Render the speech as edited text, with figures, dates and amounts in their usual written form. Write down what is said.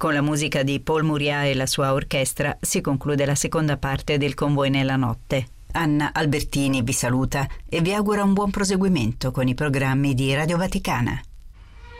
Con la musica di Paul Muriat e la sua orchestra si conclude la seconda parte del Convoi nella notte. Anna Albertini vi saluta e vi augura un buon proseguimento con i programmi di Radio Vaticana.